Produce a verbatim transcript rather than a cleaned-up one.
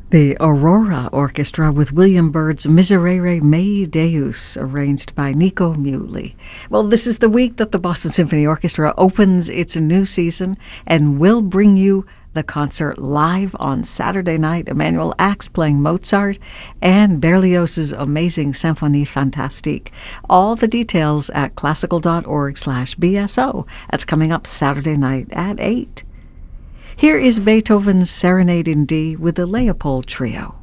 The Aurora Orchestra with William Byrd's Miserere Mei Deus, arranged by Nico Muhly. Well, this is the week that the Boston Symphony Orchestra opens its new season and will bring you the concert live on Saturday night. Emanuel Ax playing Mozart and Berlioz's amazing Symphonie Fantastique. All the details at classical.org slash BSO. That's coming up Saturday night at eight. Here is Beethoven's Serenade in D with the Leopold Trio.